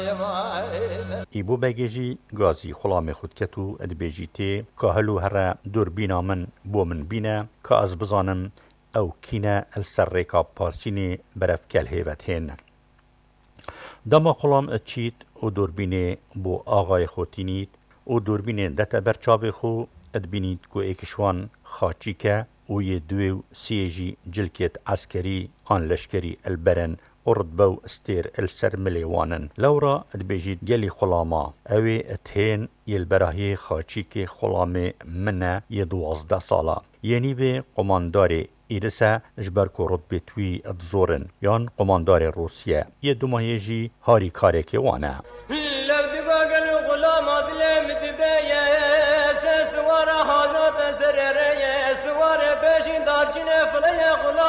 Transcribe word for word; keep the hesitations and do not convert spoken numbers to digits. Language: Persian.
ایبو بگیجی گازی خلام خود کتو ادبیجیتی که هلو هر دوربینا من بو من بینه که از بزانم او کینه السر ریکا پارسینی برف کل هیوت هین. دما خلام اچید او دوربینه بو آغای خوتینید او دوربینه دتا برچاب خو ادبینید که ایکشوان خاچی که او یه دو سیجی جلکت عسکری آن لشکری البرن اردبو استير السر مليوانن لورا ادبيجيت جلي خلاما اوي اتهين يلبراهي خاچيكي خلامي منا يدوازده سالا يعني بي قمانداري إيرسا جبركو رتبه توي اتزورن يان قماندار روسيا يدوماهيجي هاري كاريكي وانا لو دباقل غلاما بلام دبايا سوار حاجات سررية سوار بيشي دارجين فليا غلاما